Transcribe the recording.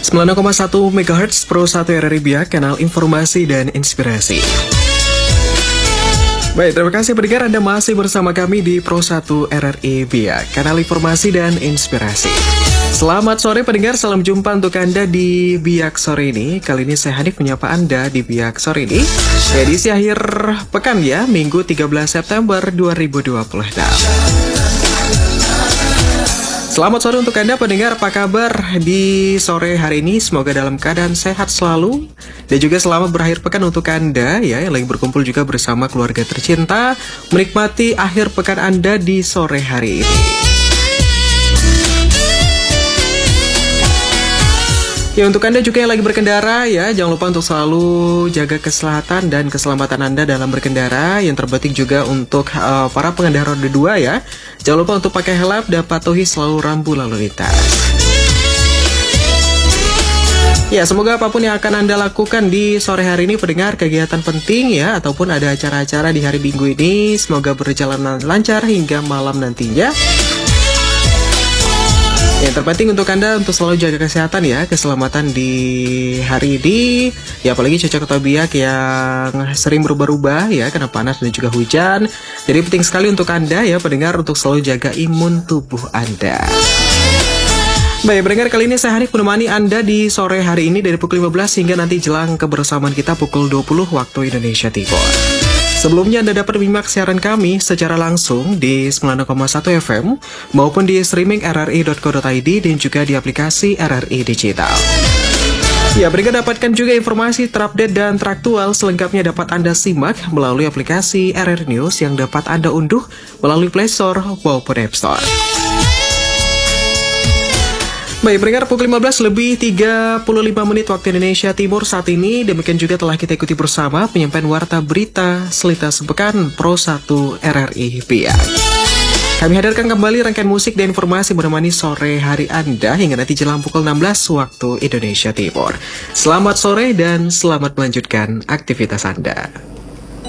90,1 MHz Pro 1 RRI Biak, kanal informasi dan inspirasi. Baik, terima kasih pendengar, Anda masih bersama kami di Pro 1 RRI Biak, kanal informasi dan inspirasi. Selamat sore pendengar, salam jumpa untuk Anda di Biak sore ini. Kali ini saya Hanif menyapa Anda di Biak sore ini, edisi akhir pekan ya, Minggu 13 September 2026. Selamat sore untuk Anda pendengar, apa kabar di sore hari ini? Semoga dalam keadaan sehat selalu. Dan juga selamat berakhir pekan untuk Anda ya, yang lagi berkumpul juga bersama keluarga tercinta, menikmati akhir pekan Anda di sore hari ini. Ya, untuk Anda juga yang lagi berkendara ya, jangan lupa untuk selalu jaga kesehatan dan keselamatan Anda dalam berkendara. Yang terpenting juga untuk para pengendara roda 2 ya, jangan lupa untuk pakai helm dan patuhi selalu rambu lalu lintas. Ya, semoga apapun yang akan Anda lakukan di sore hari ini pendengar, kegiatan penting ya, ataupun ada acara-acara di hari Minggu ini, semoga berjalan lancar hingga malam nantinya. Yang terpenting untuk Anda untuk selalu jaga kesehatan ya, keselamatan di hari ini. Ya, apalagi cuaca Kota Biak yang sering berubah-ubah ya, karena panas dan juga hujan. Jadi penting sekali untuk Anda ya pendengar untuk selalu jaga imun tubuh Anda. Baik pendengar, kali ini saya Hanif menemani Anda di sore hari ini dari pukul 15 hingga nanti jelang kebersamaan kita pukul 20 waktu Indonesia Timur. Sebelumnya Anda dapat menyimak siaran kami secara langsung di 90,1 FM maupun di streaming rri.co.id dan juga di aplikasi RRI Digital. Ya, pendengar dapatkan juga informasi terupdate dan teraktual selengkapnya dapat Anda simak melalui aplikasi RRI News yang dapat Anda unduh melalui Play Store maupun App Store. Baik, pendengar, pukul 15:35 waktu Indonesia Timur saat ini. Demikian juga telah kita ikuti bersama penyampaian warta berita selita sepekan Pro 1 RRI Biak. Kami hadirkan kembali rangkaian musik dan informasi menemani sore hari Anda hingga nanti jelang pukul 16 waktu Indonesia Timur. Selamat sore dan selamat melanjutkan aktivitas Anda.